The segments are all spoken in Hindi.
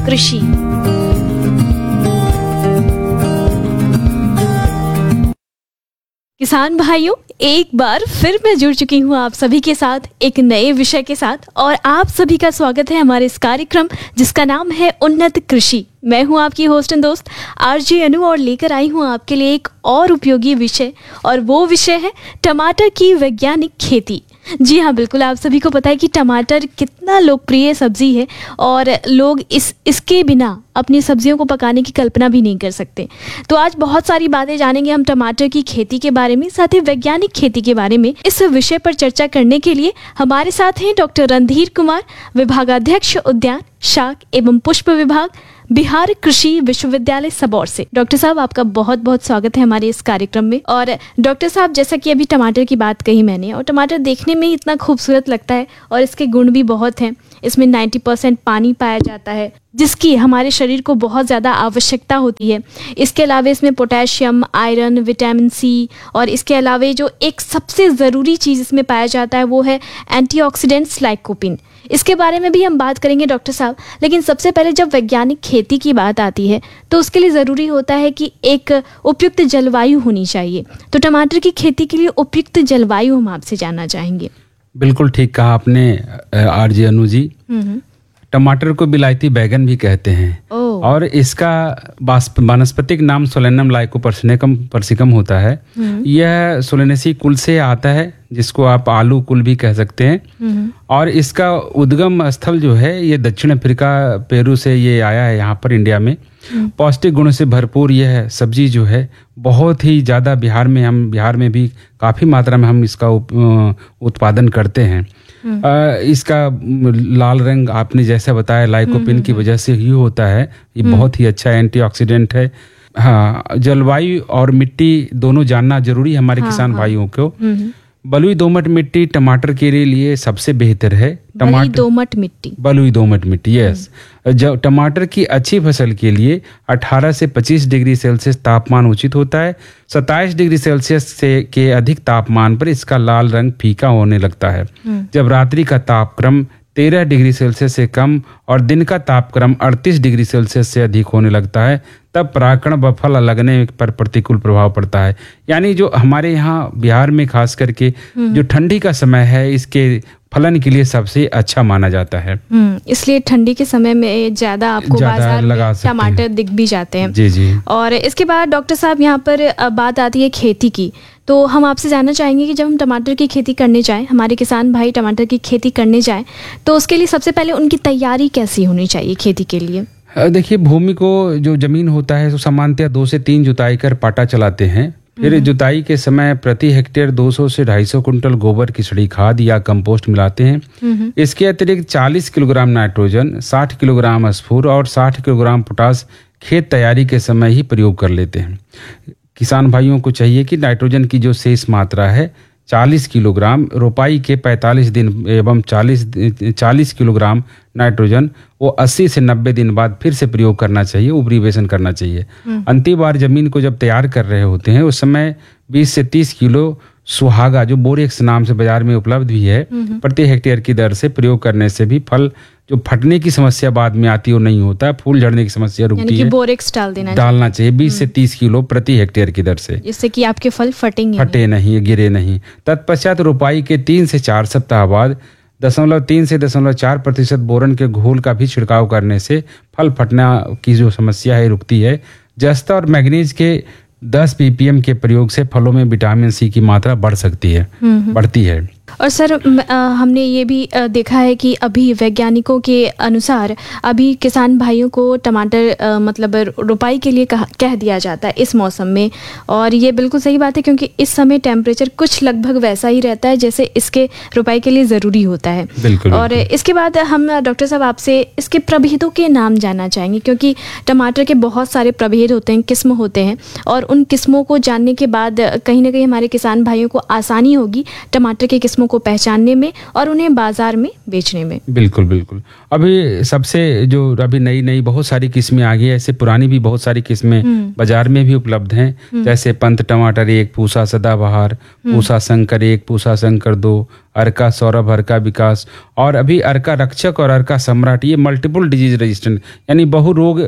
कृषि। किसान भाइयों, एक बार फिर मैं जुड़ चुकी हूँ आप सभी के साथ एक नए विषय के साथ, और आप सभी का स्वागत है हमारे इस कार्यक्रम जिसका नाम है उन्नत कृषि। मैं हूँ आपकी होस्ट एंड दोस्त आरजे अनु, और लेकर आई हूँ आपके लिए एक और उपयोगी विषय, और वो विषय है टमाटर की वैज्ञानिक खेती। जी हाँ, बिल्कुल, आप सभी को पता है कि टमाटर कितना लोकप्रिय सब्जी है और लोग इसके बिना अपनी सब्जियों को पकाने की कल्पना भी नहीं कर सकते। तो आज बहुत सारी बातें जानेंगे हम टमाटर की खेती के बारे में, साथ ही वैज्ञानिक खेती के बारे में। इस विषय पर चर्चा करने के लिए हमारे साथ हैं डॉक्टर रणधीर कुमार, विभागाध्यक्ष उद्यान, शाक एवं पुष्प विभाग, बिहार कृषि विश्वविद्यालय सबौर से। डॉक्टर साहब, आपका बहुत बहुत स्वागत है हमारे इस कार्यक्रम में। और डॉक्टर साहब, जैसा कि अभी टमाटर की बात कही मैंने, और टमाटर देखने में इतना खूबसूरत लगता है और इसके गुण भी बहुत हैं। इसमें 90% पानी पाया जाता है जिसकी हमारे शरीर को बहुत ज़्यादा आवश्यकता होती है। इसके अलावा इसमें पोटेशियम, आयरन, विटामिन सी, और इसके अलावा जो एक सबसे ज़रूरी चीज़ इसमें पाया जाता है वो है एंटीऑक्सीडेंट्स लाइकोपिन। इसके बारे में भी हम बात करेंगे डॉक्टर साहब, लेकिन सबसे पहले जब वैज्ञानिक खेती की बात आती है तो उसके लिए ज़रूरी होता है कि एक उपयुक्त जलवायु होनी चाहिए। तो टमाटर की खेती के लिए उपयुक्त जलवायु हम आपसे जानना चाहेंगे। बिल्कुल ठीक कहा आपने आरजे अनु जी। टमाटर को बिलायती बैगन भी कहते हैं और इसका वानस्पतिक नाम सोलेनम लाइकोपर्सिकम होता है। यह सोलेनेसी कुल से आता है जिसको आप आलू कुल भी कह सकते हैं। और इसका उद्गम स्थल जो है ये दक्षिण अफ्रीका, पेरू से ये आया है यहाँ पर इंडिया में। पौष्टिक गुणों से भरपूर यह सब्जी जो है बहुत ही ज़्यादा बिहार में भी काफ़ी मात्रा में हम इसका उत्पादन करते हैं। इसका लाल रंग आपने जैसा बताया लाइकोपिन की वजह से ही होता है। ये बहुत ही अच्छा एंटीऑक्सीडेंट है। हाँ, जलवायु और मिट्टी दोनों जानना जरूरी है हमारे किसान भाइयों को। बलुई दोमट मिट्टी टमाटर के लिए सबसे बेहतर है। बलुई दोमट मिट्टी, यस। जब टमाटर की अच्छी फसल के लिए 18 से 25 डिग्री सेल्सियस तापमान उचित होता है। 27 डिग्री सेल्सियस से के अधिक तापमान पर इसका लाल रंग फीका होने लगता है। जब रात्रि का तापक्रम 13 डिग्री सेल्सियस से कम और दिन का तापक्रम 38 डिग्री सेल्सियस से अधिक होने लगता है, तब परागण व फल लगने पर प्रतिकूल प्रभाव पड़ता है। यानी जो हमारे यहाँ बिहार में खास करके जो ठंडी का समय है, इसके फलन के लिए सबसे अच्छा माना जाता है। इसलिए ठंडी के समय में ज्यादा आपको बाजार में टमाटर दिख भी जाते हैं। जी जी। और इसके बाद डॉक्टर साहब, यहाँ पर बात आती है खेती की, तो हम आपसे जानना चाहेंगे कि जब हम टमाटर की खेती करने जाएं, हमारे किसान भाई टमाटर की खेती करने जाएं, तो उसके लिए सबसे पहले उनकी तैयारी कैसी होनी चाहिए खेती के लिए? देखिए, भूमि को जो जमीन होता है तो सामान्यतः 2 से 3 जुताई कर पाटा चलाते हैं। फिर जुताई के समय प्रति हेक्टेयर 200 से 250 कुंटल गोबर की सड़ी खाद या कंपोस्ट मिलाते हैं। इसके अतिरिक्त 40 किलोग्राम नाइट्रोजन, 60 किलोग्राम स्फूर और 60 किलोग्राम पोटास खेत तैयारी के समय ही प्रयोग कर लेते हैं। किसान भाइयों को चाहिए कि नाइट्रोजन की जो शेष मात्रा है 40 किलोग्राम, रोपाई के 45 दिन एवं 40 किलोग्राम नाइट्रोजन वो 80 से 90 दिन बाद फिर से प्रयोग करना चाहिए, उपरिवेशन करना चाहिए। अंतिम बार जमीन को जब तैयार कर रहे होते हैं उस समय 20 से 30 किलो सुहागा, जो बोरेक्स नाम से बाजार में उपलब्ध भी है, प्रति हेक्टेयर की दर से प्रयोग करने से भी फल जो फटने की समस्या बाद में आती है वो नहीं होता, फूल झड़ने की समस्या रुकती है। बोरेक्स डालना चाहिए 20 से 30 किलो प्रति हेक्टेयर की दर से, जिससे कि आपके फल फटे नहीं, गिरे नहीं। तत्पश्चात रोपाई के 3 से 4 सप्ताह बाद 0.3 से 0.4% बोरन के घोल का भी छिड़काव करने से फल फटना की जो समस्या है रुकती है। जस्ता और मैग्नीज के 10 ppm के प्रयोग से फलों में विटामिन सी की मात्रा बढ़ती है। और सर, हमने ये भी देखा है कि अभी वैज्ञानिकों के अनुसार अभी किसान भाइयों को टमाटर मतलब रोपाई के लिए कह दिया जाता है इस मौसम में, और ये बिल्कुल सही बात है क्योंकि इस समय टेम्परेचर कुछ लगभग वैसा ही रहता है जैसे इसके रोपाई के लिए ज़रूरी होता है। बिल्कुल। और इसके बाद हम डॉक्टर साहब आपसे इसके प्रभेदों के नाम जानना चाहेंगे, क्योंकि टमाटर के बहुत सारे प्रभेद होते हैं, किस्म होते हैं, और उन किस्मों को जानने के बाद कहीं ना कहीं हमारे किसान भाइयों को आसानी होगी टमाटर के किस्मों को पहचानने में और उन्हें बाजार में बेचने में। बिल्कुल बिल्कुल। अभी सबसे जो अभी नई बहुत सारी किस्में आ गई है, ऐसे पुरानी भी बहुत सारी किस्में बाजार में भी उपलब्ध हैं, जैसे पंत टमाटर 1, पूसा सदाबहार, पूसा शंकर 1, पूसा शंकर 2, अर्का सौरभ, अर्का विकास और अभी अर्का रक्षक और अर्का सम्राट, ये मल्टीपल डिजीज रेजिस्टेंट यानी बहु रोग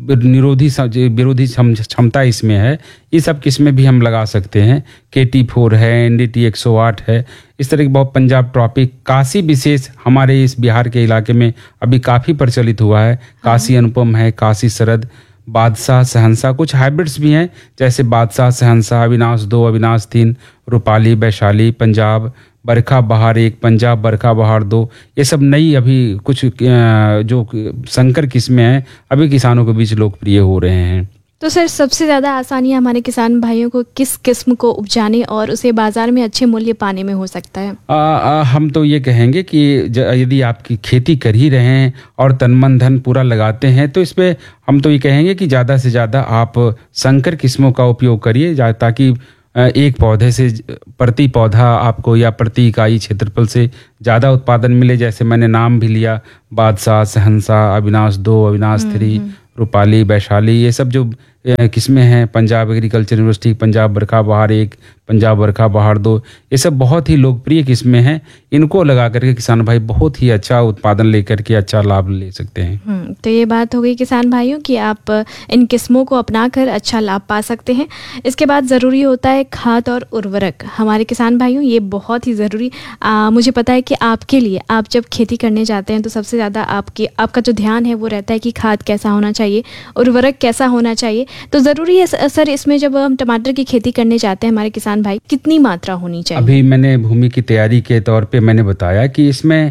विरोधी क्षमता इसमें है। ये सब किस्में भी हम लगा सकते हैं। KT4 है, NDT 108 है, इस तरह के बहुत। पंजाब ट्रॉपिक, काशी विशेष हमारे इस बिहार के इलाके में अभी काफ़ी प्रचलित हुआ है। काशी अनुपम है, काशी शरद, बादशाह सहनसा, कुछ हाइब्रिड्स भी हैं जैसे बादशाह सहनसा, अविनाश 2, अविनाश 3, रूपाली, वैशाली, पंजाब बरखा बहार 1, पंजाब बरखा बहार 2, ये सब नई अभी कुछ जो संकर किस्में हैं अभी किसानों के बीच लोकप्रिय हो रहे हैं। तो सर सबसे ज़्यादा आसानी हमारे किसान भाइयों को किस किस्म को उपजाने और उसे बाजार में अच्छे मूल्य पाने में हो सकता है? हम तो ये कहेंगे कि यदि आपकी खेती कर ही रहे हैं और तन मन धन पूरा लगाते हैं तो इसमें हम तो ये कहेंगे कि ज़्यादा से ज़्यादा आप संकर किस्मों का उपयोग करिए, ताकि एक पौधे से प्रति पौधा आपको या प्रति इकाई क्षेत्रफल से ज़्यादा उत्पादन मिले। जैसे मैंने नाम भी लिया, बादशाह, सहनसा, अविनाश 2, अविनाश 3, रूपाली, वैशाली, ये सब जो किस्में हैं, पंजाब एग्रीकल्चर यूनिवर्सिटी, पंजाब बरखा बहार 1, पंजाब बरखा बहार 2, ये सब बहुत ही लोकप्रिय किस्में हैं। इनको लगा करके किसान भाई बहुत ही अच्छा उत्पादन लेकर के अच्छा लाभ ले सकते हैं। तो ये बात हो गई किसान भाइयों कि आप इन किस्मों को अपनाकर अच्छा लाभ पा सकते हैं। इसके बाद ज़रूरी होता है खाद और उर्वरक। हमारे किसान भाइयों ये बहुत ही ज़रूरी, मुझे पता है कि आपके लिए, आप जब खेती करने जाते हैं तो सबसे ज़्यादा आपका जो ध्यान है वो रहता है कि खाद कैसा होना चाहिए, उर्वरक कैसा होना चाहिए। तो ज़रूरी है सर इसमें जब हम टमाटर की खेती करने जाते हैं हमारे किसान भाई, कितनी मात्रा होनी चाहिए? अभी मैंने भूमि की तैयारी के तौर पे मैंने बताया कि इसमें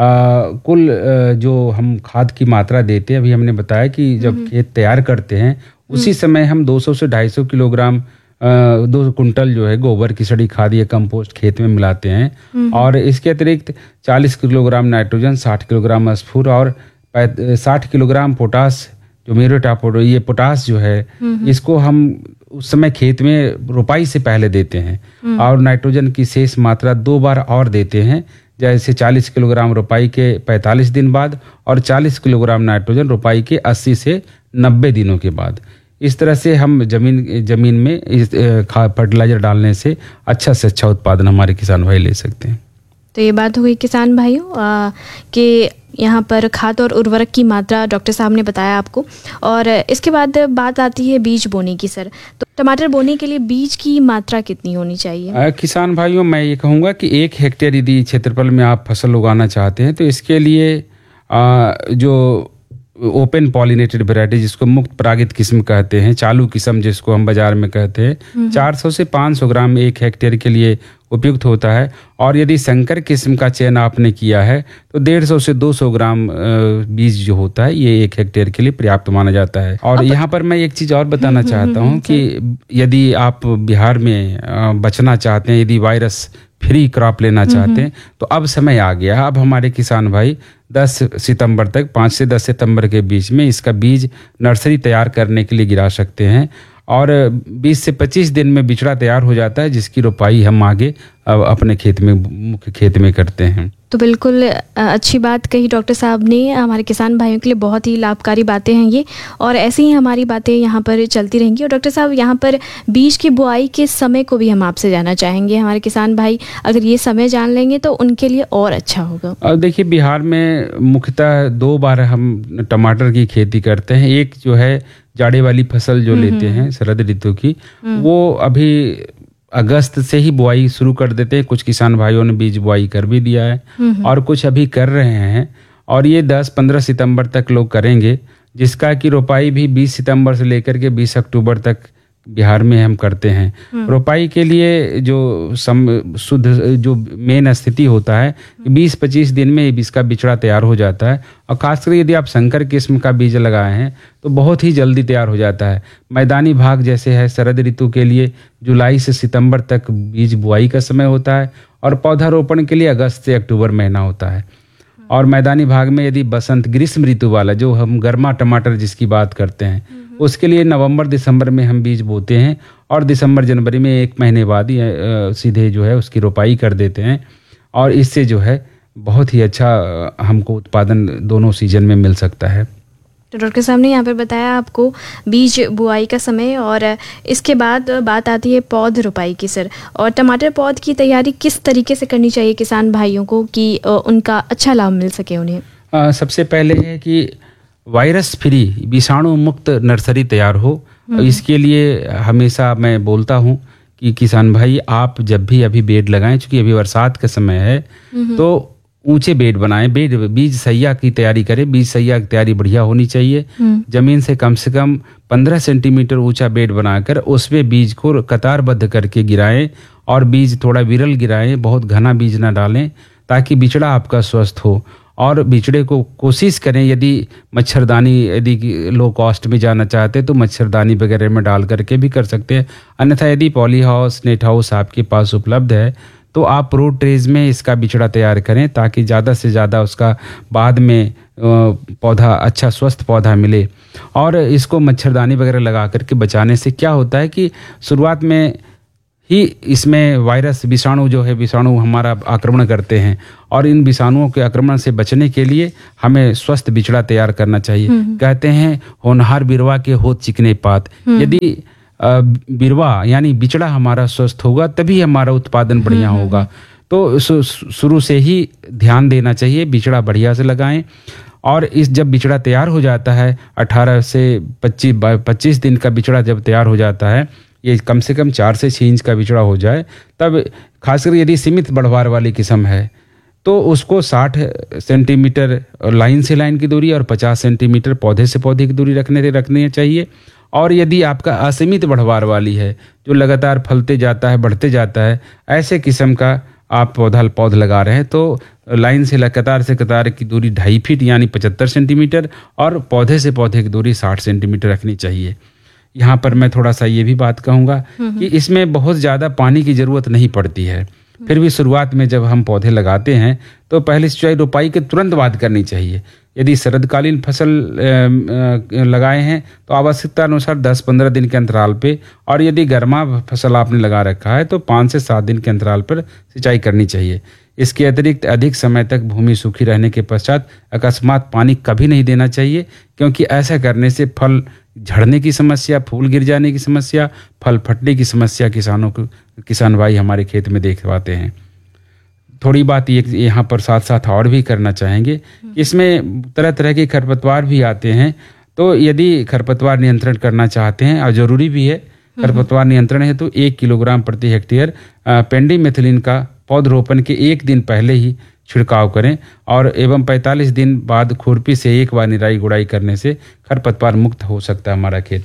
कुल जो हम खाद की मात्रा देते हैं, अभी हमने बताया कि जब खेत तैयार करते हैं उसी समय हम 200 से 250 किलोग्राम 2 कुंटल जो है गोबर की सड़ी खाद या कंपोस्ट खेत में मिलाते हैं। और इसके अतिरिक्त 40 किलोग्राम नाइट्रोजन, 60 किलोग्राम स्फूर और 60 किलोग्राम पोटास, जो म्यूरेट ये पोटास जो है इसको हम उस समय खेत में रोपाई से पहले देते हैं। और नाइट्रोजन की शेष मात्रा 2 बार और देते हैं, जैसे 40 किलोग्राम रोपाई के 45 दिन बाद और 40 किलोग्राम नाइट्रोजन रोपाई के 80 से 90 दिनों के बाद। इस तरह से हम जमीन में इस फर्टिलाइजर डालने से अच्छा उत्पादन हमारे किसान भाई ले सकते हैं। तो ये बात हो गई किसान भाइयों कि यहाँ पर खाद और उर्वरक की मात्रा डॉक्टर साहब ने बताया आपको। और इसके बाद बात आती है बीज बोने की। सर तो टमाटर बोने के लिए बीज की मात्रा कितनी होनी चाहिए? किसान भाइयों मैं ये कहूँगा कि 1 हेक्टेयर यदि क्षेत्रफल में आप फसल उगाना चाहते हैं तो इसके लिए जो ओपन पॉलिनेटेड वैरायटी जिसको मुक्त परागित किस्म कहते हैं, चालू किस्म जिसको हम बाजार में कहते हैं, 400 से 500 ग्राम 1 हेक्टेयर के लिए उपयुक्त होता है। और यदि संकर किस्म का चयन आपने किया है तो 150 से 200 ग्राम बीज जो होता है ये 1 हेक्टेयर के लिए पर्याप्त माना जाता है। और यहाँ पर मैं एक चीज़ और बताना चाहता हूँ कि यदि आप बिहार में बचना चाहते हैं, यदि वायरस फ्री क्रॉप लेना चाहते हैं तो अब समय आ गया। अब हमारे किसान भाई 10 सितंबर तक, 5 से 10 सितंबर के बीच में इसका बीज नर्सरी तैयार करने के लिए गिरा सकते हैं। और 20 से 25 दिन में बिचड़ा तैयार हो जाता है, जिसकी रोपाई हम आगे अपने खेत में, मुख्य खेत में करते हैं। तो बिल्कुल अच्छी बात कही डॉक्टर साहब ने। हमारे किसान भाइयों के लिए बहुत ही लाभकारी बातें हैं ये, और ऐसी ही हमारी बातें यहाँ पर चलती रहेंगी। और डॉक्टर साहब यहाँ पर बीज की बुआई के समय को भी हम आपसे जानना चाहेंगे। हमारे किसान भाई अगर ये समय जान लेंगे तो उनके लिए और अच्छा होगा। अब देखिए, बिहार में मुख्यतः 2 बार हम टमाटर की खेती करते हैं। एक जो है जाड़े वाली फसल जो लेते हैं शरद ऋतु की, वो अभी अगस्त से ही बुआई शुरू कर देते हैं। कुछ किसान भाइयों ने बीज बुआई कर भी दिया है और कुछ अभी कर रहे हैं, और ये 10-15 सितंबर तक लोग करेंगे, जिसका कि रोपाई भी 20 सितंबर से लेकर के 20 अक्टूबर तक बिहार में हम करते हैं। रोपाई के लिए जो शुद्ध जो मेन स्थिति होता है 20-25 दिन में इसका बिचड़ा तैयार हो जाता है। और खासकर यदि आप संकर किस्म का बीज लगाए हैं तो बहुत ही जल्दी तैयार हो जाता है। मैदानी भाग जैसे है शरद ऋतु के लिए जुलाई से सितंबर तक बीज बुआई का समय होता है, और पौधारोपण के लिए अगस्त से अक्टूबर महीना होता है। और मैदानी भाग में यदि बसंत ग्रीष्म ऋतु वाला जो हम गर्मा टमाटर जिसकी बात करते हैं, उसके लिए नवंबर दिसंबर में हम बीज बोते हैं, और दिसंबर जनवरी में 1 महीने बाद ही सीधे जो है उसकी रोपाई कर देते हैं। और इससे जो है बहुत ही अच्छा हमको उत्पादन दोनों सीजन में मिल सकता है। तो डॉक्टर साहब ने यहाँ पर बताया आपको बीज बुआई का समय, और इसके बाद बात आती है पौध रोपाई की सर। और टमाटर पौध की तैयारी किस तरीके से करनी चाहिए किसान भाइयों को कि उनका अच्छा लाभ मिल सके उन्हें? सबसे पहले है कि वायरस फ्री विषाणु मुक्त नर्सरी तैयार हो। इसके लिए हमेशा मैं बोलता हूँ कि किसान भाई आप जब भी अभी बेड लगाएं, चूंकि अभी बरसात का समय है, तो ऊंचे बेड बनाएं। बीज सैया की तैयारी करें। बीज सैया की तैयारी बढ़िया होनी चाहिए। जमीन से कम 15 सेंटीमीटर ऊंचा बेड बनाकर उसमें बीज को कतारबद्ध करके गिराएं, और बीज थोड़ा विरल गिराएं, बहुत घना बीज ना डालें, ताकि बिचड़ा आपका स्वस्थ हो। और बिचड़े को कोशिश करें, यदि लो कॉस्ट में जाना चाहते हैं तो मच्छरदानी वगैरह में डाल करके भी कर सकते हैं। अन्यथा यदि पॉली हाउस, नेट हाउस आपके पास उपलब्ध है तो आप प्रो ट्रेज में इसका बिचड़ा तैयार करें, ताकि ज़्यादा से ज़्यादा उसका बाद में पौधा अच्छा स्वस्थ पौधा मिले। और इसको मच्छरदानी वगैरह लगा करके बचाने से क्या होता है कि शुरुआत में ही इसमें वायरस विषाणु हमारा आक्रमण करते हैं, और इन विषाणुओं के आक्रमण से बचने के लिए हमें स्वस्थ बिचड़ा तैयार करना चाहिए। कहते हैं होनहार बिरवा के होत चिकने पात। यदि बिरवा यानी बिचड़ा हमारा स्वस्थ होगा तभी हमारा उत्पादन बढ़िया होगा। तो शुरू से ही ध्यान देना चाहिए, बिचड़ा बढ़िया से लगाएं। और जब बिचड़ा तैयार हो जाता है 18 से 25 दिन का बिचड़ा जब तैयार हो जाता है, ये कम से कम 4 से 6 इंच का बिचड़ा हो जाए, तब खासकर यदि सीमित बढ़वार वाली किस्म है तो उसको 60 सेंटीमीटर लाइन से लाइन की दूरी और 50 सेंटीमीटर पौधे से पौधे की दूरी रखनी चाहिए। और यदि आपका असीमित बढ़वार वाली है, जो लगातार फलते जाता है, बढ़ते जाता है, ऐसे किस्म का आप पौध लगा रहे हैं, तो लाइन से कतार की दूरी 2.5 फीट यानी 75 सेंटीमीटर और पौधे से पौधे की दूरी 60 सेंटीमीटर रखनी चाहिए। यहाँ पर मैं थोड़ा सा ये भी बात कहूँगा कि इसमें बहुत ज़्यादा पानी की ज़रूरत नहीं पड़ती है। फिर भी शुरुआत में जब हम पौधे लगाते हैं तो पहली सिंचाई रोपाई के तुरंत बाद करनी चाहिए। यदि शरदकालीन फसल लगाए हैं तो आवश्यकता अनुसार 10-15 दिन के अंतराल पे, और यदि गर्मा फसल आपने लगा रखा है तो 5 से 7 दिन के अंतराल पर सिंचाई करनी चाहिए। इसके अतिरिक्त अधिक समय तक भूमि सूखी रहने के पश्चात अकस्मात पानी कभी नहीं देना चाहिए, क्योंकि ऐसा करने से फल झड़ने की समस्या, फूल गिर जाने की समस्या, फल फटने की समस्या किसान भाई हमारे खेत में देख पाते हैं। थोड़ी बात यहाँ पर साथ साथ और भी करना चाहेंगे, इसमें तरह तरह के खरपतवार भी आते हैं। तो यदि खरपतवार नियंत्रण करना चाहते हैं, और ज़रूरी भी है खरपतवार नियंत्रण है, तो 1 किलोग्राम प्रति हेक्टेयर पेंडिमेथिलिन का पौधरोपण के 1 दिन पहले ही छिड़काव करें, और एवं 45 दिन बाद खुरपी से 1 बार निराई गुड़ाई करने से खरपतवार मुक्त हो सकता है हमारा खेत।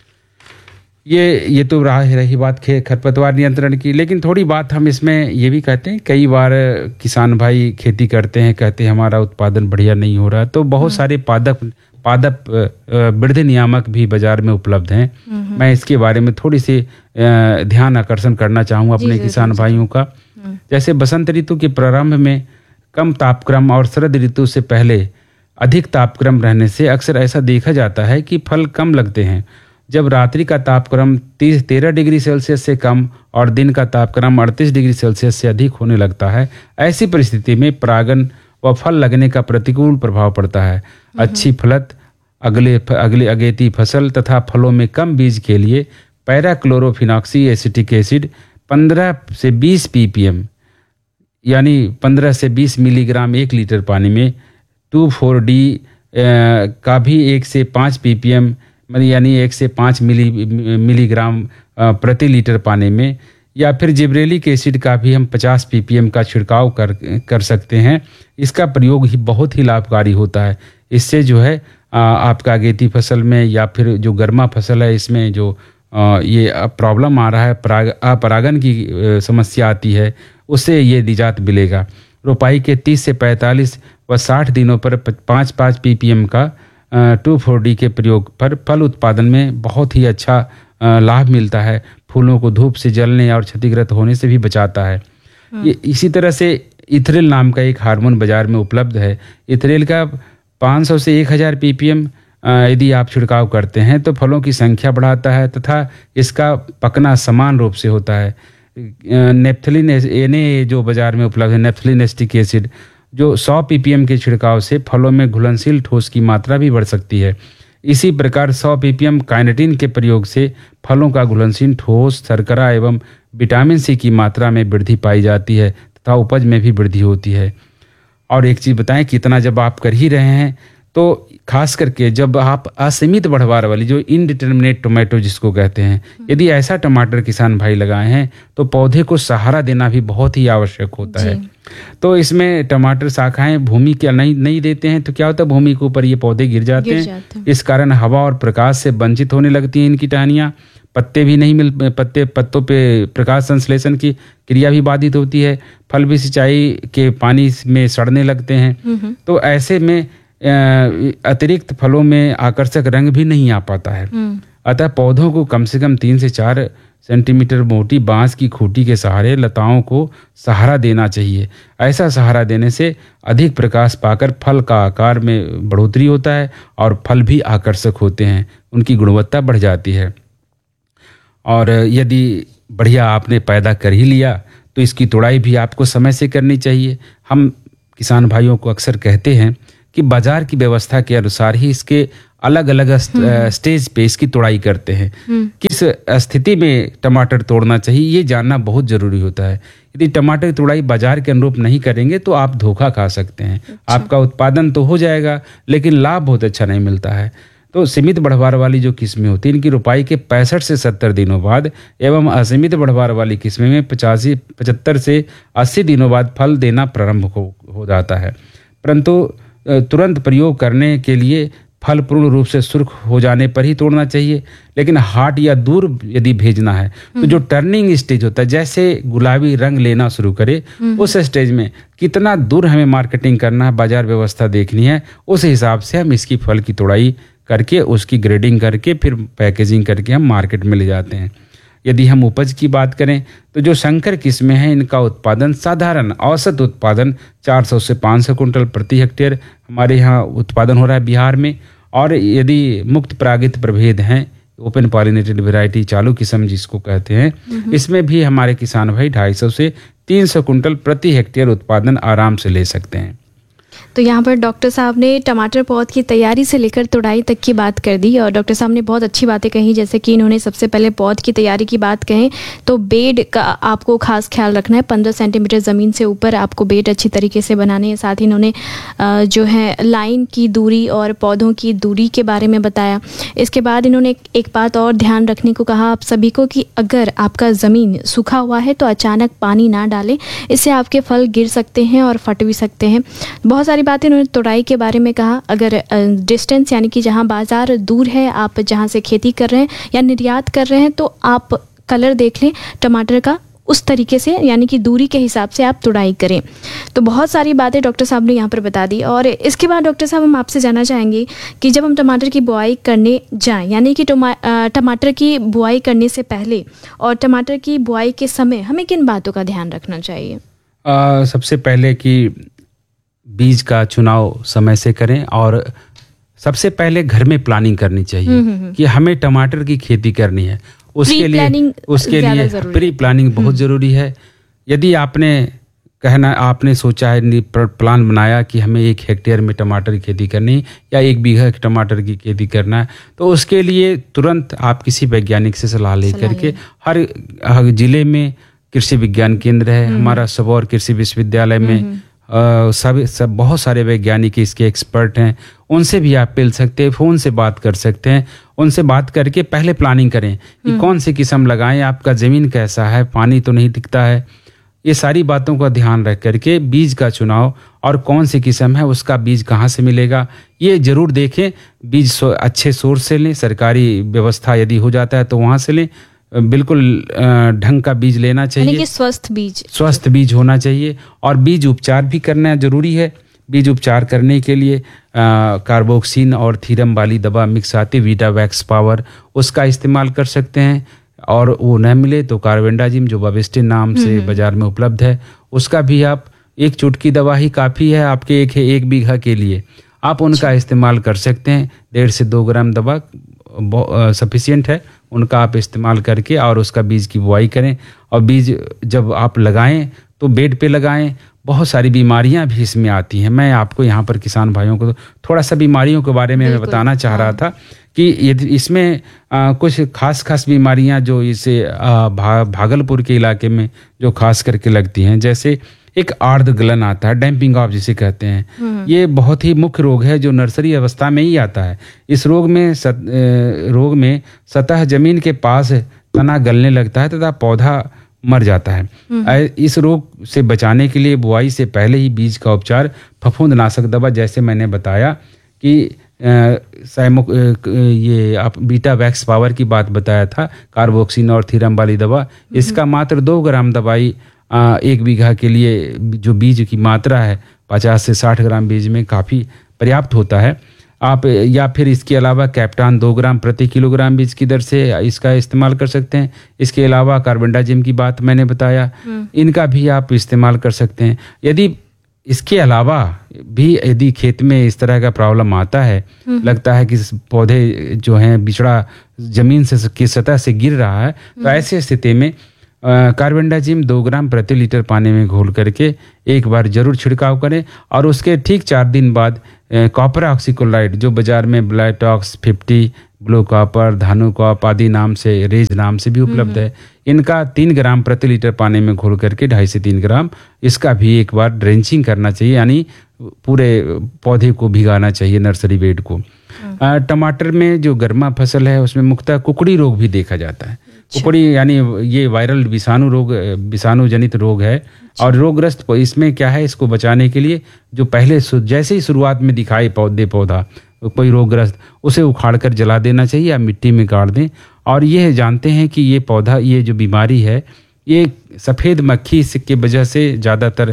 ये तो रही बात खरपतवार नियंत्रण की। लेकिन थोड़ी बात हम इसमें ये भी कहते हैं, कई बार किसान भाई खेती करते हैं, कहते हैं हमारा उत्पादन बढ़िया नहीं हो रहा, तो बहुत सारे पादप वृद्धि नियामक भी बाजार में उपलब्ध हैं। मैं इसके बारे में थोड़ी सी ध्यान आकर्षण करना चाहूँगा अपने किसान भाइयों का। जैसे बसंत ऋतु के प्रारंभ में कम तापक्रम और शरद ऋतु से पहले अधिक तापक्रम रहने से अक्सर ऐसा देखा जाता है कि फल कम लगते हैं। जब रात्रि का तापक्रम 13 डिग्री सेल्सियस से कम और दिन का तापक्रम 38 डिग्री सेल्सियस से अधिक होने लगता है, ऐसी परिस्थिति में परागन व फल लगने का प्रतिकूल प्रभाव पड़ता है। अच्छी फलत, अगले अगेती फसल तथा फलों में कम बीज के लिए पैराक्लोरोफिनॉक्सी एसिटिक एसिड 15 से 20 ppm यानी 15 से 20 मिलीग्राम 1 लीटर पानी में, 2,4-D का भी 1 से 5 ppm यानी 1 से 5 मिलीग्राम प्रति लीटर पानी में, या फिर जिब्रेलिक एसिड का भी हम 50 ppm का छिड़काव कर सकते हैं। इसका प्रयोग ही बहुत ही लाभकारी होता है। इससे जो है आपका अगेती फसल में या फिर जो गर्मा फसल है, इसमें जो ये प्रॉब्लम आ रहा है, अपरागन की समस्या आती है, उससे ये निजात मिलेगा। रोपाई के 30 से 45 व 60 दिनों पर 5-5 ppm का 2,4-D के प्रयोग पर फल उत्पादन में बहुत ही अच्छा लाभ मिलता है। फूलों को धूप से जलने और क्षतिग्रस्त होने से भी बचाता है। ये इसी तरह से इथरेल नाम का एक हार्मोन बाजार में उपलब्ध है। इथरेल का 500 से 1000 ppm यदि आप छिड़काव करते हैं तो फलों की संख्या बढ़ाता है तथा इसका पकना समान रूप से होता है। नेप्थलीन जो बाजार में उपलब्ध है, नेप्थलीन एसिटिक एसिड, जो 100 ppm के छिड़काव से फलों में घुलनशील ठोस की मात्रा भी बढ़ सकती है। इसी प्रकार 100 ppm काइनेटिन के प्रयोग से फलों का घुलनशील ठोस, शर्करा एवं विटामिन सी की मात्रा में वृद्धि पाई जाती है तथा उपज में भी वृद्धि होती है। और एक चीज़ बताएं कि इतना जब आप कर ही रहे हैं तो खास करके जब आप असीमित बढ़वार वाली जो इनडिटर्मिनेट टोमेटो जिसको कहते हैं, यदि ऐसा टमाटर किसान भाई लगाए हैं तो पौधे को सहारा देना भी बहुत ही आवश्यक होता है। तो इसमें टमाटर शाखाएं भूमि के नहीं देते हैं तो क्या होता है, भूमि के ऊपर ये पौधे गिर जाते हैं। इस कारण हवा और प्रकाश से वंचित होने लगती हैं इनकी टहनियाँ, पत्ते भी नहीं पत्तों पे प्रकाश संश्लेषण की क्रिया भी बाधित होती है, फल भी सिंचाई के पानी में सड़ने लगते हैं। तो ऐसे में अतिरिक्त फलों में आकर्षक रंग भी नहीं आ पाता है। अतः पौधों को कम से कम 3 से 4 सेंटीमीटर मोटी बांस की खूंटी के सहारे लताओं को सहारा देना चाहिए। ऐसा सहारा देने से अधिक प्रकाश पाकर फल का आकार में बढ़ोतरी होता है और फल भी आकर्षक होते हैं, उनकी गुणवत्ता बढ़ जाती है। और यदि बढ़िया आपने पैदा कर ही लिया तो इसकी तोड़ाई भी आपको समय से करनी चाहिए। हम किसान भाइयों को अक्सर कहते हैं कि बाजार की व्यवस्था के अनुसार ही इसके अलग अलग स्टेज पे इसकी तोड़ाई करते हैं। किस स्थिति में टमाटर तोड़ना चाहिए ये जानना बहुत जरूरी होता है। यदि टमाटर की तोड़ाई बाजार के अनुरूप नहीं करेंगे तो आप धोखा खा सकते हैं। आपका उत्पादन तो हो जाएगा लेकिन लाभ बहुत अच्छा नहीं मिलता है। तो सीमित बढ़वार वाली जो किस्में होती हैं इनकी रुपाई के 65 से 70 दिनों बाद एवं असीमित बढ़वार वाली किस्में में 75 से 80 दिनों बाद फल देना प्रारंभ हो जाता है। परंतु तुरंत प्रयोग करने के लिए फल पूर्ण रूप से सुर्ख हो जाने पर ही तोड़ना चाहिए। लेकिन हाट या दूर यदि भेजना है तो जो टर्निंग स्टेज होता है, जैसे गुलाबी रंग लेना शुरू करे उस स्टेज में कितना दूर हमें मार्केटिंग करना है, बाजार व्यवस्था देखनी है, उस हिसाब से हम इसकी फल की तोड़ाई करके उसकी ग्रेडिंग करके फिर पैकेजिंग करके हम मार्केट में ले जाते हैं। यदि हम उपज की बात करें तो जो संकर किस्में हैं इनका उत्पादन साधारण औसत उत्पादन 400 से 500 कुंटल प्रति हेक्टेयर हमारे यहाँ उत्पादन हो रहा है बिहार में। और यदि मुक्त परागित प्रभेद हैं, ओपन पॉलिनेटेड वैरायटी चालू किस्म जिसको कहते हैं, इसमें भी हमारे किसान भाई 250 से 300 कुंटल प्रति हेक्टेयर उत्पादन आराम से ले सकते हैं। तो यहाँ पर डॉक्टर साहब ने टमाटर पौध की तैयारी से लेकर तुड़ाई तक की बात कर दी और डॉक्टर साहब ने बहुत अच्छी बातें कही, जैसे कि इन्होंने सबसे पहले पौध की तैयारी की बात कहें तो बेड का आपको खास ख्याल रखना है। 15 सेंटीमीटर ज़मीन से ऊपर आपको बेड अच्छी तरीके से बनाने हैं। साथ ही इन्होंने जो है लाइन की दूरी और पौधों की दूरी के बारे में बताया। इसके बाद इन्होंने एक बात और ध्यान रखने को कहा आप सभी को कि अगर आपका ज़मीन सूखा हुआ है तो अचानक पानी ना डालें, इससे आपके फल गिर सकते हैं और फट भी सकते हैं। बहुत सारी बातें उन्होंने तोड़ाई के बारे में कहा। अगर डिस्टेंस यानी कि जहां बाजार दूर है, आप जहां से खेती कर रहे हैं या निर्यात कर रहे हैं, तो आप कलर देख लें टमाटर का, उस तरीके से यानी कि दूरी के हिसाब से आप तुड़ाई करें। तो बहुत सारी बातें डॉक्टर साहब ने यहाँ पर बता दी। और इसके बाद डॉक्टर साहब हम आपसे जानना चाहेंगे कि जब हम टमाटर की बुआई करने जाएं, यानी कि टमाटर की बुआई करने से पहले और टमाटर की बुआई के समय हमें किन बातों का ध्यान रखना चाहिए? सबसे पहले कि बीज का चुनाव समय से करें और सबसे पहले घर में प्लानिंग करनी चाहिए कि हमें टमाटर की खेती करनी है। उसके लिए प्री प्लानिंग बहुत ज़रूरी है। यदि आपने सोचा है, प्लान बनाया कि हमें 1 हेक्टेयर में टमाटर की खेती करनी या 1 बीघा टमाटर की खेती करना है, तो उसके लिए तुरंत आप किसी वैज्ञानिक से सलाह लेकर के हर जिले में कृषि विज्ञान केंद्र है, हमारा सबौर कृषि विश्वविद्यालय में सब बहुत सारे वैज्ञानिक इसके एक्सपर्ट हैं, उनसे भी आप मिल सकते हैं, फ़ोन से बात कर सकते हैं। उनसे बात करके पहले प्लानिंग करें कि कौन सी किस्म लगाएं, आपका ज़मीन कैसा है, पानी तो नहीं टिकता है। ये सारी बातों का ध्यान रख करके बीज का चुनाव और कौन सी किस्म है उसका बीज कहाँ से मिलेगा ये ज़रूर देखें। बीज अच्छे सोर्स से लें, सरकारी व्यवस्था यदि हो जाता है तो वहाँ से लें। बिल्कुल ढंग का बीज लेना चाहिए, यानी कि स्वस्थ बीज होना चाहिए। और बीज उपचार भी करना जरूरी है। बीज उपचार करने के लिए कार्बोक्सिन और थीरम वाली दवा मिक्स आती, वीटावैक्स पावर, उसका इस्तेमाल कर सकते हैं। और वो न मिले तो कार्बेंडाजिम जो बाविस्टिन नाम से बाजार में उपलब्ध है, उसका भी आप 1 चुटकी दवा ही काफ़ी है आपके 1 बीघा के लिए, आप उनका इस्तेमाल कर सकते हैं। 1.5 से 2 ग्राम दवा सफिशिएंट है, उनका आप इस्तेमाल करके और उसका बीज की बुआई करें। और बीज जब आप लगाएं तो बेड पे लगाएं। बहुत सारी बीमारियां भी इसमें आती हैं। मैं आपको यहाँ पर किसान भाइयों को थोड़ा सा बीमारियों के बारे में मैं बताना चाह रहा था कि इसमें कुछ खास बीमारियां जो इसे भागलपुर के इलाके में जो खास करके लगती हैं, जैसे एक आर्द्र गलन आता है, डैम्पिंग ऑफ जिसे कहते हैं। ये बहुत ही मुख्य रोग है जो नर्सरी अवस्था में ही आता है। इस रोग में सतह जमीन के पास तना गलने लगता है तथा पौधा मर जाता है। इस रोग से बचाने के लिए बुआई से पहले ही बीज का उपचार फफूंदनाशक दवा, जैसे मैंने बताया कि ये आप बीटा वैक्स पावर की बात बताया था, कार्बोक्सिन और थीरम वाली दवा, इसका मात्र 2 ग्राम दवाई 1 बीघा के लिए जो बीज की मात्रा है 50 से 60 ग्राम बीज में काफ़ी पर्याप्त होता है। आप या फिर इसके अलावा कैप्टान 2 ग्राम प्रति किलोग्राम बीज की दर से इसका इस्तेमाल कर सकते हैं। इसके अलावा कार्बेंडाजिम की बात मैंने बताया, इनका भी आप इस्तेमाल कर सकते हैं। यदि इसके अलावा भी यदि खेत में इस तरह का प्रॉब्लम आता है, लगता है कि पौधे जो हैं बिछड़ा जमीन से की सतह से गिर रहा है, तो ऐसी स्थिति में कार्बेंडाजिम 2 ग्राम प्रति लीटर पानी में घोल करके एक बार जरूर छिड़काव करें। और उसके ठीक 4 दिन बाद कॉपर ऑक्सीक्लोराइड, जो बाजार में ब्लाइटॉक्स 50, ब्लू कॉपर, धानु कॉप आदि नाम से, रेज नाम से भी उपलब्ध है, इनका 3 ग्राम प्रति लीटर पानी में घोल करके 2.5 से 3 ग्राम इसका भी एक बार ड्रेंचिंग करना चाहिए, यानी पूरे पौधे को भिगाना चाहिए, नर्सरी बेड को। टमाटर में जो गर्मा फसल है उसमें मुख्यतः कुकड़ी रोग भी देखा जाता है। कुकड़ी यानी ये वायरल विषाणु जनित रोग है। और रोगग्रस्त इसमें क्या है, इसको बचाने के लिए जो पहले जैसे ही शुरुआत में दिखाई पौधा कोई रोगग्रस्त, उसे उखाड़ कर जला देना चाहिए या मिट्टी में गाड़ दें। और ये जानते हैं कि ये जो बीमारी है, ये सफ़ेद मक्खी के वजह से ज़्यादातर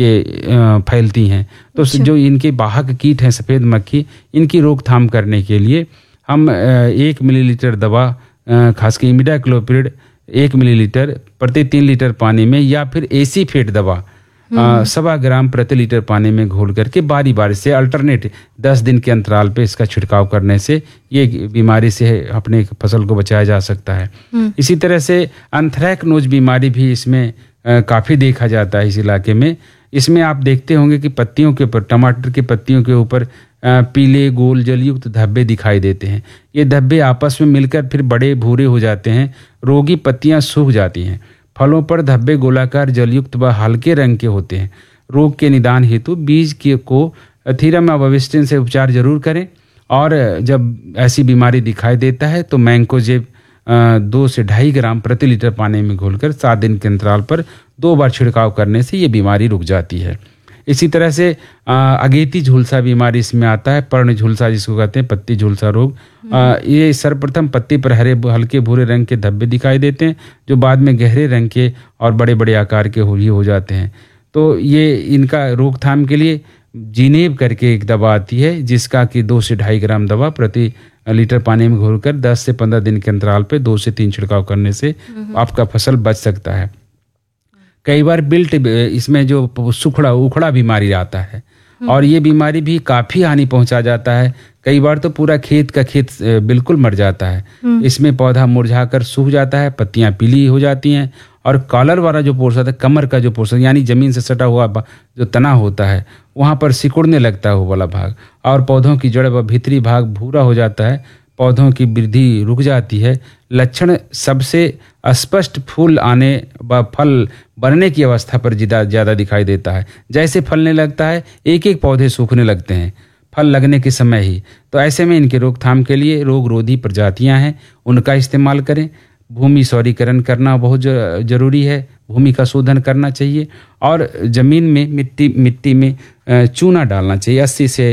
ये फैलती हैं। तो जो इनके वाहक कीट हैं सफ़ेद मक्खी, इनकी रोकथाम करने के लिए हम 1 मिलीलीटर दवा, खासकर इमिडाक्लोप्रिड 1 मिलीलीटर प्रति 3 लीटर पानी में, या फिर एसीफेट दवा 1.25 ग्राम प्रति लीटर पानी में घोल करके बारी बारी से अल्टरनेट 10 दिन के अंतराल पे इसका छिड़काव करने से ये बीमारी से अपने फसल को बचाया जा सकता है। इसी तरह से एंथ्रेक्नोज बीमारी भी इसमें काफ़ी देखा जाता है इस इलाके में। इसमें आप देखते होंगे कि पत्तियों के ऊपर, टमाटर की पत्तियों के ऊपर पीले गोल जलयुक्त धब्बे दिखाई देते हैं। ये धब्बे आपस में मिलकर फिर बड़े भूरे हो जाते हैं, रोगी पत्तियां सूख जाती हैं। फलों पर धब्बे गोलाकार जलयुक्त व हल्के रंग के होते हैं। रोग के निदान हेतु बीज को थीरम अविस्टिन से उपचार जरूर करें। और जब ऐसी बीमारी दिखाई देता है तो मैंकोजेब 2 से 2.5 ग्राम प्रति लीटर पानी में घोलकर 7 दिन के अंतराल पर 2 बार छिड़काव करने से ये बीमारी रुक जाती है। इसी तरह से अगेती झुलसा बीमारी इसमें आता है, पर्ण झुलसा जिसको कहते हैं, पत्ती झुलसा रोग। ये सर्वप्रथम पत्ती पर हल्के भूरे रंग के धब्बे दिखाई देते हैं, जो बाद में गहरे रंग के और बड़े बड़े आकार के हो जाते हैं। तो ये इनका रोकथाम के लिए जीनेब करके एक दवा आती है, जिसका कि 2 से 2.5 ग्राम दवा प्रति लीटर पानी में घोलकर 10 से 15 दिन के अंतराल पे 2 से 3 छिड़काव करने से आपका फसल बच सकता है। कई बार बिल्ट इसमें जो उखड़ा बीमारी आता है, और ये बीमारी भी काफ़ी हानि पहुंचा जाता है। कई बार तो पूरा खेत बिल्कुल मर जाता है। इसमें पौधा मुरझाकर सूख जाता है, पत्तियां पीली हो जाती हैं, और कॉलर वाला जो पोर्शन है, कमर का जो पोर्शन यानी जमीन से सटा हुआ जो तना होता है, वहाँ पर सिकुड़ने लगता है वो वाला भाग, और पौधों की जड़ व भीतरी भाग भूरा हो जाता है। पौधों की वृद्धि रुक जाती है। लक्षण सबसे स्पष्ट फूल आने व फल बनने की अवस्था पर ज़्यादा दिखाई देता है। जैसे फलने लगता है, एक पौधे सूखने लगते हैं फल लगने के समय ही। तो ऐसे में इनके रोकथाम के लिए रोगरोधी प्रजातियां हैं, उनका इस्तेमाल करें। भूमि सौरीकरण करना बहुत जरूरी है, भूमि का शोधन करना चाहिए, और ज़मीन में मिट्टी में चूना डालना चाहिए। 80 से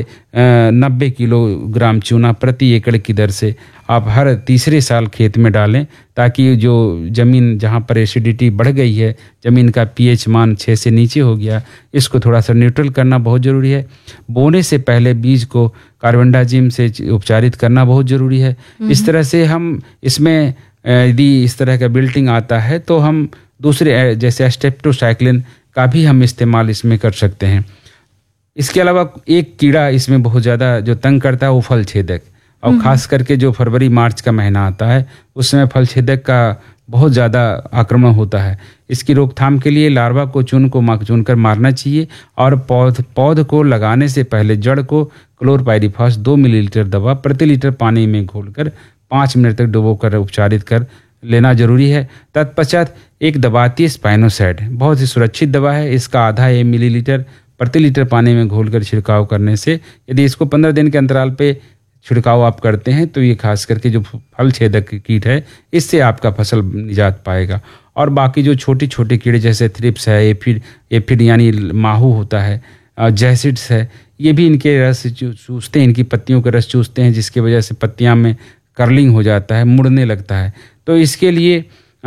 90 किलोग्राम चूना प्रति एकड़ की दर से आप हर तीसरे साल खेत में डालें, ताकि जो ज़मीन जहाँ पर एसिडिटी बढ़ गई है, ज़मीन का पीएच मान 6 से नीचे हो गया, इसको थोड़ा सा न्यूट्रल करना बहुत ज़रूरी है। बोने से पहले बीज को कार्बेंडाजिम से उपचारित करना बहुत ज़रूरी है। इस तरह से हम इसमें यदि इस तरह का बिल्टिंग आता है तो हम दूसरे जैसे स्टेप्टोसाइक्लिन का भी हम इस्तेमाल इसमें कर सकते हैं। इसके अलावा एक कीड़ा इसमें बहुत ज़्यादा जो तंग करता है वो फल छेदक, और ख़ास करके जो फरवरी मार्च का महीना आता है उसमें फल छेदक का बहुत ज़्यादा आक्रमण होता है। इसकी रोकथाम के लिए लार्वा को चुन कर मारना चाहिए और पौध को लगाने से पहले जड़ को क्लोरपाइरिफॉस 2 मिलीलीटर दवा प्रति लीटर पानी में घोलकर 5 मिनट तक डुबोकर उपचारित कर लेना जरूरी है। तत्पश्चात एक दबाती स्पाइनोसाइड बहुत ही सुरक्षित दवा है। इसका आधा मिलीलीटर प्रति लीटर पानी में घोलकर छिड़काव करने से, यदि इसको 15 दिन के अंतराल पे छिड़काव आप करते हैं तो ये खास करके जो फल छेदक कीट है इससे आपका फसल निजात पाएगा। और बाकी जो छोटे छोटे कीड़े जैसे थ्रिप्स है, एफिड यानी माहू होता है, जैसिड्स है, ये भी इनके रस चूसते हैं, इनकी पत्तियों का रस चूसते हैं, जिसकी वजह से पत्तियां में कर्लिंग हो जाता है, मुड़ने लगता है। तो इसके लिए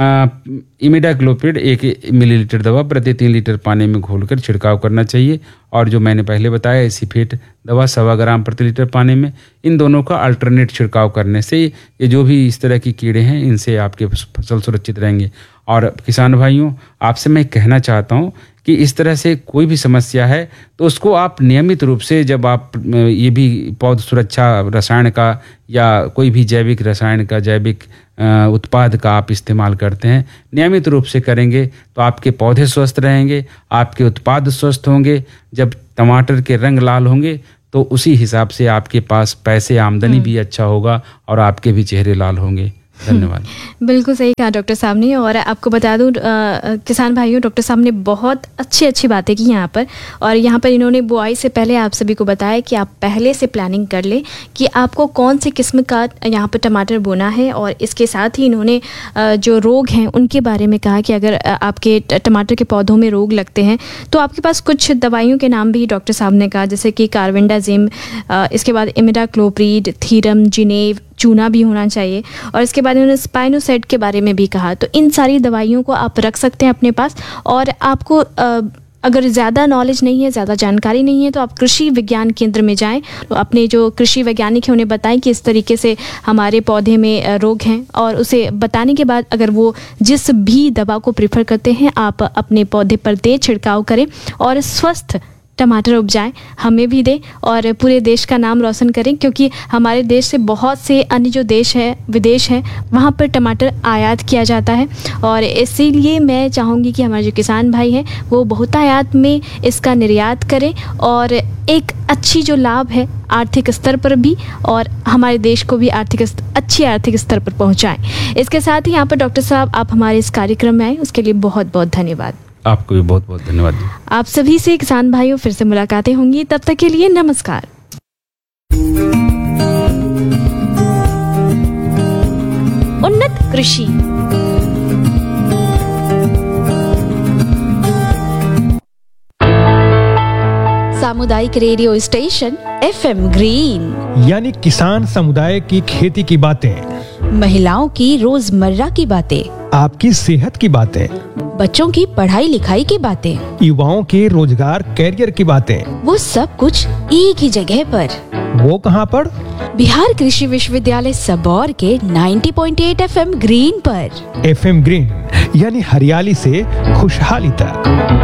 इमिडाक्लोपिड 1 मिलीलीटर दवा प्रति 3 लीटर पानी में घोलकर छिड़काव करना चाहिए। और जो मैंने पहले बताया एसीफेट दवा 1.25 ग्राम प्रति लीटर पानी में, इन दोनों का अल्टरनेट छिड़काव करने से ये जो भी इस तरह की कीड़े हैं इनसे आपके फसल सुरक्षित रहेंगे। और किसान भाइयों, आपसे मैं कहना चाहता हूँ कि इस तरह से कोई भी समस्या है तो उसको आप नियमित रूप से, जब आप ये भी पौध सुरक्षा रसायन का या कोई भी जैविक रसायन का, जैविक उत्पाद का आप इस्तेमाल करते हैं, नियमित रूप से करेंगे तो आपके पौधे स्वस्थ रहेंगे, आपके उत्पाद स्वस्थ होंगे। जब टमाटर के रंग लाल होंगे तो उसी हिसाब से आपके पास पैसे, आमदनी भी अच्छा होगा और आपके भी चेहरे लाल होंगे। धन्यवाद। बिल्कुल सही कहा डॉक्टर साहब ने। और आपको बता दूं किसान भाइयों, डॉक्टर साहब ने बहुत अच्छी बातें की यहाँ पर। और यहाँ पर इन्होंने बुआई से पहले आप सभी को बताया कि आप पहले से प्लानिंग कर लें कि आपको कौन सी किस्म का यहाँ पर टमाटर बोना है। और इसके साथ ही इन्होंने जो रोग हैं उनके बारे में कहा कि अगर आपके टमाटर के पौधों में रोग लगते हैं तो आपके पास कुछ दवाइयों के नाम भी डॉक्टर साहब ने कहा, जैसे कि कार्बेंडाजिम, इसके बाद इमिडाक्लोप्रिड, थीरम, जिनेव, चूना भी होना चाहिए। और इसके बाद उन्होंने स्पाइनोसाइड के बारे में भी कहा। तो इन सारी दवाइयों को आप रख सकते हैं अपने पास। और आपको अगर ज़्यादा नॉलेज नहीं है, ज़्यादा जानकारी नहीं है, तो आप कृषि विज्ञान केंद्र में जाएं, तो अपने जो कृषि वैज्ञानिक हैं उन्हें बताएं कि इस तरीके से हमारे पौधे में रोग हैं। और उसे बताने के बाद अगर वो जिस भी दवा को प्रेफर करते हैं आप अपने पौधे पर दें, छिड़काव करें और स्वस्थ टमाटर उपजाएं, हमें भी दें और पूरे देश का नाम रोशन करें। क्योंकि हमारे देश से बहुत से अन्य जो देश है, विदेश हैं, वहाँ पर टमाटर आयात किया जाता है। और इसीलिए मैं चाहूँगी कि हमारे जो किसान भाई हैं वो बहुतायात में इसका निर्यात करें और एक अच्छी जो लाभ है आर्थिक स्तर पर भी, और हमारे देश को भी अच्छी आर्थिक स्तर पर पहुँचाएँ। इसके साथ ही यहाँ पर डॉक्टर साहब आप हमारे इस कार्यक्रम में आए, उसके लिए बहुत बहुत धन्यवाद। आपको भी बहुत बहुत धन्यवाद। आप सभी से किसान भाइयों फिर से मुलाकातें होंगी, तब तक के लिए नमस्कार। उन्नत कृषि। सामुदायिक रेडियो स्टेशन FM ग्रीन, यानी किसान समुदाय की खेती की बातें, महिलाओं की रोजमर्रा की बातें, आपकी सेहत की बातें, बच्चों की पढ़ाई लिखाई की बातें, युवाओं के रोजगार कैरियर की बातें, वो सब कुछ एक ही जगह पर। वो कहाँ पर? बिहार कृषि विश्वविद्यालय सबौर के 90.8 FM ग्रीन पर। FM ग्रीन यानी हरियाली से खुशहाली तक।